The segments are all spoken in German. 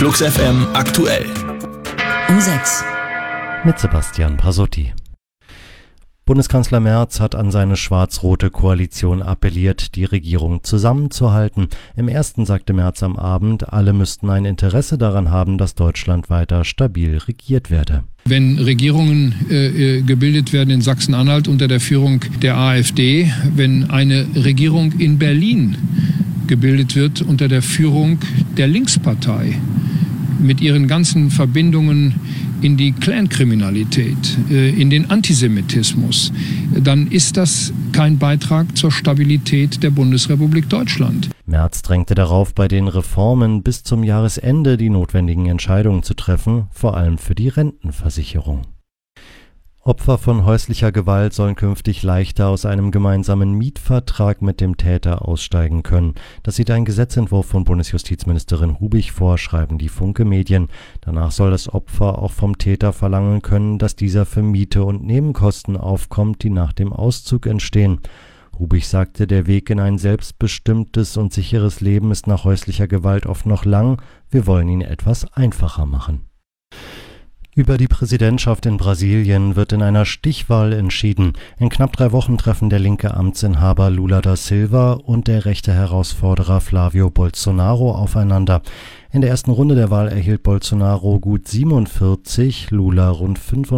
Flux FM aktuell. Um 6. Mit Sebastian Pasotti. Bundeskanzler Merz hat an seine schwarz-rote Koalition appelliert, die Regierung zusammenzuhalten. Im ersten sagte Merz am Abend, alle müssten ein Interesse daran haben, dass Deutschland weiter stabil regiert werde. Wenn Regierungen gebildet werden in Sachsen-Anhalt unter der Führung der AfD, wenn eine Regierung in Berlin gebildet wird unter der Führung der Linkspartei mit ihren ganzen Verbindungen in die Clankriminalität, in den Antisemitismus, dann ist das kein Beitrag zur Stabilität der Bundesrepublik Deutschland. Merz drängte darauf, bei den Reformen bis zum Jahresende die notwendigen Entscheidungen zu treffen, vor allem für die Rentenversicherung. Opfer von häuslicher Gewalt sollen künftig leichter aus einem gemeinsamen Mietvertrag mit dem Täter aussteigen können. Das sieht ein Gesetzentwurf von Bundesjustizministerin Hubig vor, schreiben die Funke-Medien. Danach soll das Opfer auch vom Täter verlangen können, dass dieser für Miete und Nebenkosten aufkommt, die nach dem Auszug entstehen. Hubig sagte, der Weg in ein selbstbestimmtes und sicheres Leben ist nach häuslicher Gewalt oft noch lang. Wir wollen ihn etwas einfacher machen. Über die Präsidentschaft in Brasilien wird in einer Stichwahl entschieden. In knapp 3 Wochen treffen der linke Amtsinhaber Lula da Silva und der rechte Herausforderer Flávio Bolsonaro aufeinander. In der ersten Runde der Wahl erhielt Bolsonaro gut 47, Lula rund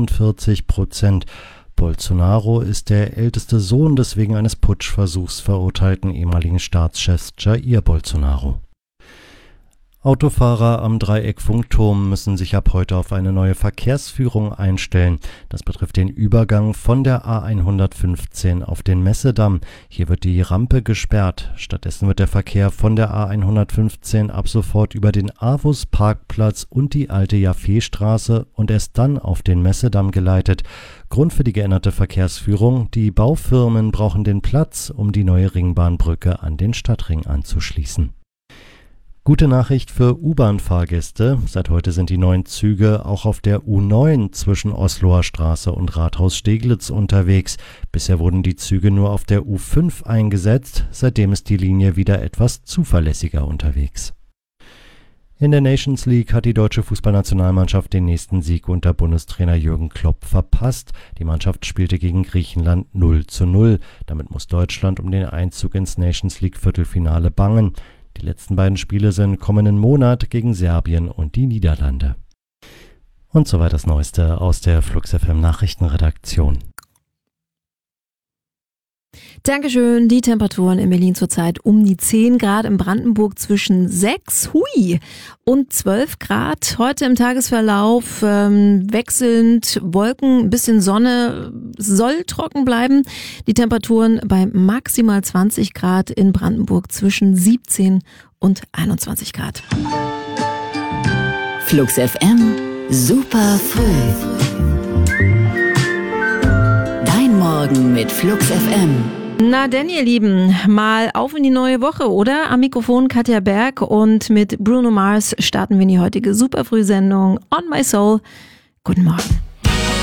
45%. Bolsonaro ist der älteste Sohn des wegen eines Putschversuchs verurteilten ehemaligen Staatschefs Jair Bolsonaro. Autofahrer am Dreieckfunkturm müssen sich ab heute auf eine neue Verkehrsführung einstellen. Das betrifft den Übergang von der A115 auf den Messedamm. Hier wird die Rampe gesperrt. Stattdessen wird der Verkehr von der A115 ab sofort über den Avus-Parkplatz und die alte Jaffeestraße und erst dann auf den Messedamm geleitet. Grund für die geänderte Verkehrsführung: die Baufirmen brauchen den Platz, um die neue Ringbahnbrücke an den Stadtring anzuschließen. Gute Nachricht für U-Bahn-Fahrgäste. Seit heute sind die neuen Züge auch auf der U9 zwischen Osloer Straße und Rathaus Steglitz unterwegs. Bisher wurden die Züge nur auf der U5 eingesetzt. Seitdem ist die Linie wieder etwas zuverlässiger unterwegs. In der Nations League hat die deutsche Fußballnationalmannschaft den nächsten Sieg unter Bundestrainer Jürgen Klopp verpasst. Die Mannschaft spielte gegen Griechenland 0:0. Damit muss Deutschland um den Einzug ins Nations League Viertelfinale bangen. Die letzten beiden Spiele sind kommenden Monat gegen Serbien und die Niederlande. Und soweit das Neueste aus der Flux FM Nachrichtenredaktion. Dankeschön. Die Temperaturen in Berlin zurzeit um die 10 Grad, in Brandenburg zwischen 6 und 12 Grad. Heute im Tagesverlauf wechselnd Wolken, ein bisschen Sonne, soll trocken bleiben. Die Temperaturen bei maximal 20 Grad, in Brandenburg zwischen 17 und 21 Grad. Flux FM, super früh. Dein Morgen mit Flux FM. Na denn, ihr Lieben, mal auf in die neue Woche, oder? Am Mikrofon Katja Berg und mit Bruno Mars starten wir in die heutige Superfrühsendung On My Soul. Guten Morgen.